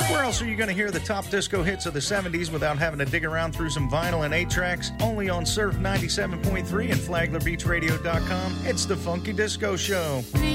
Where else are you going to hear the top disco hits of the 70s without having to dig around through some vinyl and 8-tracks? Only on Surf 97.3 and FlaglerBeachRadio.com. It's the Funky Disco Show.